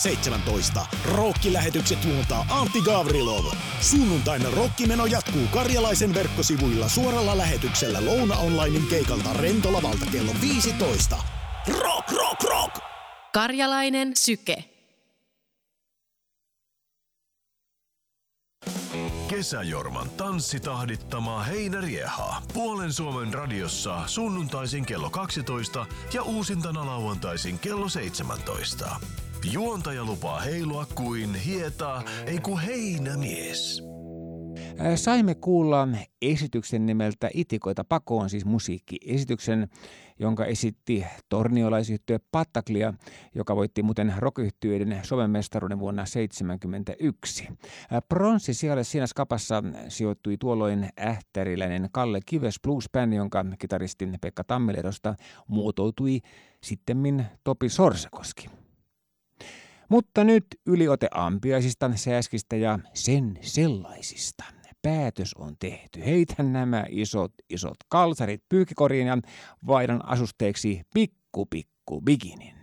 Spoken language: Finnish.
17. Rokkilähetykset juontaa Antti Gavrilov. Sunnuntaina rokkimeno jatkuu Karjalaisen verkkosivuilla suoralla lähetyksellä Louna Onlinein keikalta Rentolavalta kello 15. Rock, rock, rock! Karjalainen syke. Kesäjorman tanssitahdittamaa heinäriehaa. Puolen Suomen radiossa sunnuntaisin kello 12 ja uusintana lauantaisin kello 17. Juontaja lupaa heilua kuin hieta, ei kun heinämies. Saimme kuulla esityksen nimeltä Itikoita pakoon, siis musiikkiesityksen, jonka esitti torniolaisyhtye Pattaklia, joka voitti muuten rock-yhtyeiden Suomen mestaruuden vuonna 1971. Pronssisijalle siinä skapassa sijoittui tuolloin ähtäriläinen Kalle Kives Blues Band, jonka kitaristi Pekka Tammilerosta muotoutui sittemmin Topi Sorsakoski. Mutta nyt yliote ampiaisista, sääskistä ja sen sellaisista. Päätös on tehty. Heitän nämä isot kalsarit pyykkikoriin ja vaihdan asusteeksi pikku bikinin.